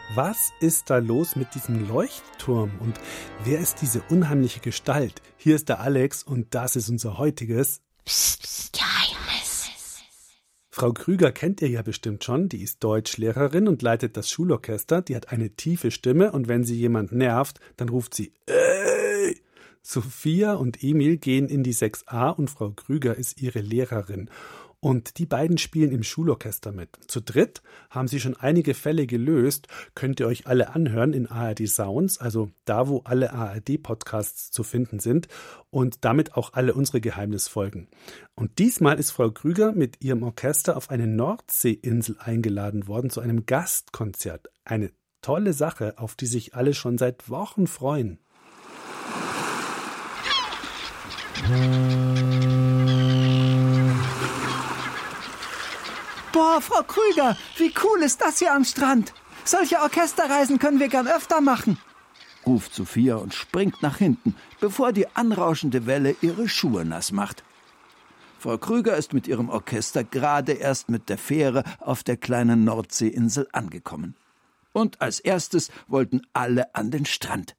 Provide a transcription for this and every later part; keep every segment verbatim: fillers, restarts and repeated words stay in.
Was ist da los mit diesem Leuchtturm und wer ist diese unheimliche Gestalt? Hier ist der Alex und das ist unser heutiges Psst, Psst, Geheimnis. Frau Krüger kennt ihr ja bestimmt schon, die ist Deutschlehrerin und leitet das Schulorchester. Die hat eine tiefe Stimme und wenn sie jemand nervt, dann ruft sie Ey! Sophia und Emil gehen in die sechs a und Frau Krüger ist ihre Lehrerin. Und die beiden spielen im Schulorchester mit. Zu dritt haben sie schon einige Fälle gelöst. Könnt ihr euch alle anhören in A R D Sounds, also da, wo alle A R D-Podcasts zu finden sind und damit auch alle unsere Geheimnisfolgen. Und diesmal ist Frau Krüger mit ihrem Orchester auf eine Nordseeinsel eingeladen worden zu einem Gastkonzert. Eine tolle Sache, auf die sich alle schon seit Wochen freuen. Boah, Frau Krüger, wie cool ist das hier am Strand? Solche Orchesterreisen können wir gern öfter machen, ruft Sophia und springt nach hinten, bevor die anrauschende Welle ihre Schuhe nass macht. Frau Krüger ist mit ihrem Orchester gerade erst mit der Fähre auf der kleinen Nordseeinsel angekommen. Und als erstes wollten alle an den Strand.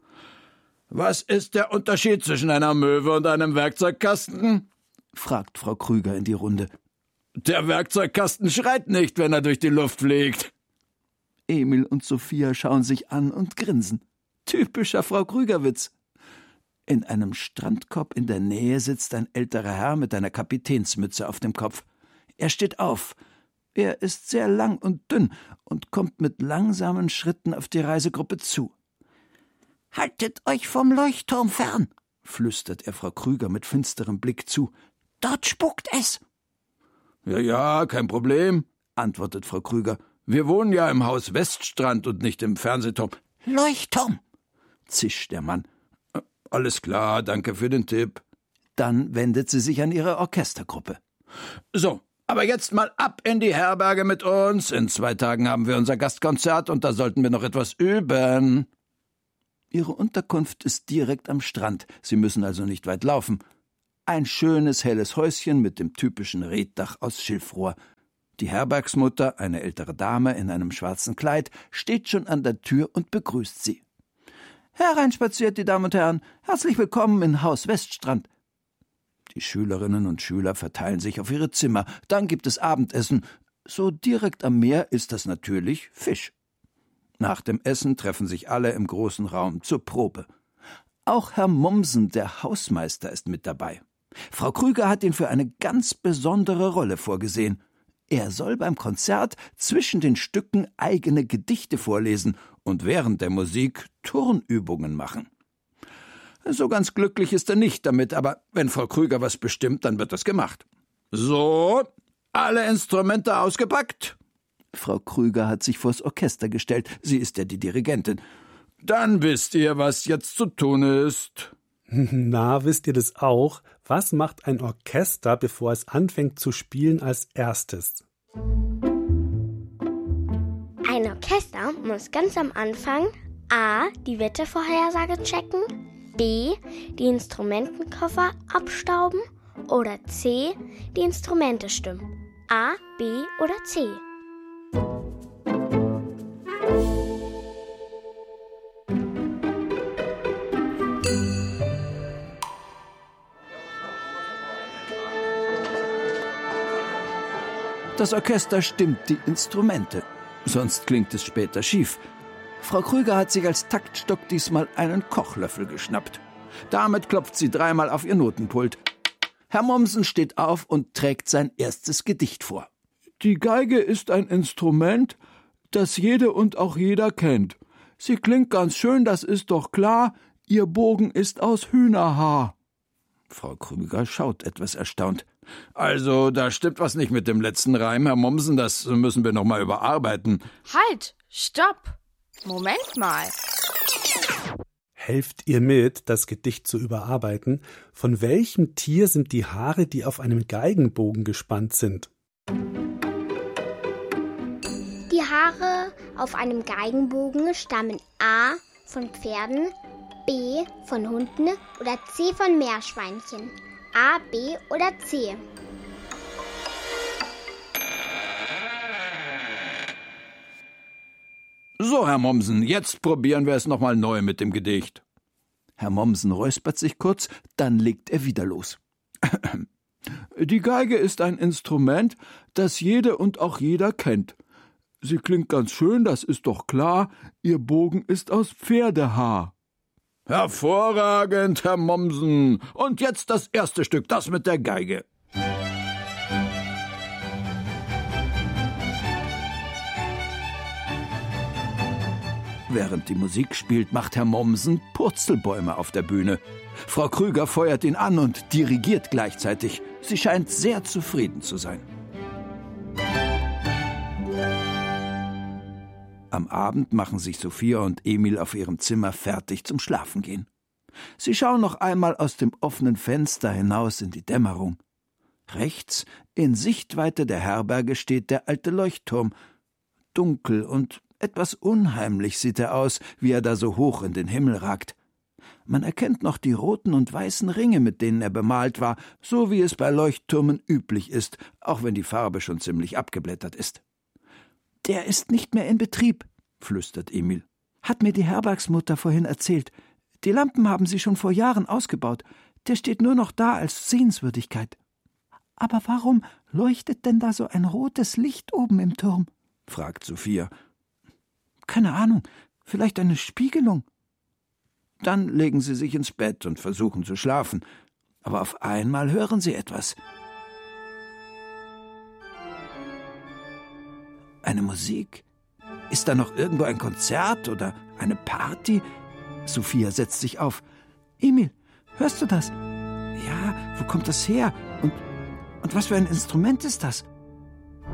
Was ist der Unterschied zwischen einer Möwe und einem Werkzeugkasten? Fragt Frau Krüger in die Runde. Der Werkzeugkasten schreit nicht, wenn er durch die Luft fliegt. Emil und Sophia schauen sich an und grinsen. Typischer Frau Krüger-Witz. In einem Strandkorb in der Nähe sitzt ein älterer Herr mit einer Kapitänsmütze auf dem Kopf. Er steht auf. Er ist sehr lang und dünn und kommt mit langsamen Schritten auf die Reisegruppe zu. »Haltet euch vom Leuchtturm fern«, flüstert er Frau Krüger mit finsterem Blick zu. »Dort spukt es.« »Ja, ja, kein Problem«, antwortet Frau Krüger. »Wir wohnen ja im Haus Weststrand und nicht im Fernsehturm.« »Leuchtturm«, zischt der Mann. »Alles klar, danke für den Tipp.« Dann wendet sie sich an ihre Orchestergruppe. »So, aber jetzt mal ab in die Herberge mit uns. In zwei Tagen haben wir unser Gastkonzert und da sollten wir noch etwas üben.« Ihre Unterkunft ist direkt am Strand. Sie müssen also nicht weit laufen. Ein schönes, helles Häuschen mit dem typischen Reetdach aus Schilfrohr. Die Herbergsmutter, eine ältere Dame in einem schwarzen Kleid, steht schon an der Tür und begrüßt sie. »Hereinspaziert, die Damen und Herren. Herzlich willkommen in Haus Weststrand.« Die Schülerinnen und Schüler verteilen sich auf ihre Zimmer. Dann gibt es Abendessen. So direkt am Meer ist das natürlich Fisch. Nach dem Essen treffen sich alle im großen Raum zur Probe. Auch Herr Mommsen, der Hausmeister, ist mit dabei. Frau Krüger hat ihn für eine ganz besondere Rolle vorgesehen. Er soll beim Konzert zwischen den Stücken eigene Gedichte vorlesen und während der Musik Turnübungen machen. So ganz glücklich ist er nicht damit, aber wenn Frau Krüger was bestimmt, dann wird das gemacht. So, alle Instrumente ausgepackt. Frau Krüger hat sich vors Orchester gestellt. Sie ist ja die Dirigentin. Dann wisst ihr, was jetzt zu tun ist. Na, wisst ihr das auch? Was macht ein Orchester, bevor es anfängt zu spielen, als erstes? Ein Orchester muss ganz am Anfang a. die Wettervorhersage checken, b. die Instrumentenkoffer abstauben oder c. die Instrumente stimmen. A, B oder C? Das Orchester stimmt die Instrumente, sonst klingt es später schief. Frau Krüger hat sich als Taktstock diesmal einen Kochlöffel geschnappt. Damit klopft sie dreimal auf ihr Notenpult. Herr Mommsen steht auf und trägt sein erstes Gedicht vor. Die Geige ist ein Instrument, das jede und auch jeder kennt. Sie klingt ganz schön, das ist doch klar, ihr Bogen ist aus Hühnerhaar. Frau Krüger schaut etwas erstaunt. Also, da stimmt was nicht mit dem letzten Reim, Herr Mommsen, das müssen wir noch mal überarbeiten. Halt, stopp, Moment mal. Helft ihr mit, das Gedicht zu überarbeiten? Von welchem Tier sind die Haare, die auf einem Geigenbogen gespannt sind? Die Haare auf einem Geigenbogen stammen a. von Pferden, b. von Hunden oder c. von Meerschweinchen. A, B oder C? So, Herr Mommsen, jetzt probieren wir es nochmal neu mit dem Gedicht. Herr Mommsen räuspert sich kurz, dann legt er wieder los. Die Geige ist ein Instrument, das jede und auch jeder kennt. Sie klingt ganz schön, das ist doch klar, ihr Bogen ist aus Pferdehaar. Hervorragend, Herr Mommsen. Und jetzt das erste Stück, das mit der Geige. Während die Musik spielt, macht Herr Mommsen Purzelbäume auf der Bühne. Frau Krüger feuert ihn an und dirigiert gleichzeitig. Sie scheint sehr zufrieden zu sein. Am Abend machen sich Sophia und Emil auf ihrem Zimmer fertig zum Schlafengehen. Sie schauen noch einmal aus dem offenen Fenster hinaus in die Dämmerung. Rechts, in Sichtweite der Herberge, steht der alte Leuchtturm. Dunkel und etwas unheimlich sieht er aus, wie er da so hoch in den Himmel ragt. Man erkennt noch die roten und weißen Ringe, mit denen er bemalt war, so wie es bei Leuchttürmen üblich ist, auch wenn die Farbe schon ziemlich abgeblättert ist. »Der ist nicht mehr in Betrieb«, flüstert Emil. »Hat mir die Herbergsmutter vorhin erzählt. Die Lampen haben sie schon vor Jahren ausgebaut. Der steht nur noch da als Sehenswürdigkeit.« »Aber warum leuchtet denn da so ein rotes Licht oben im Turm?« fragt Sophia. »Keine Ahnung, vielleicht eine Spiegelung.« Dann legen sie sich ins Bett und versuchen zu schlafen. Aber auf einmal hören sie etwas. Eine Musik? Ist da noch irgendwo ein Konzert oder eine Party? Sophia setzt sich auf. »Emil, hörst du das?« »Ja, wo kommt das her? Und, und was für ein Instrument ist das?«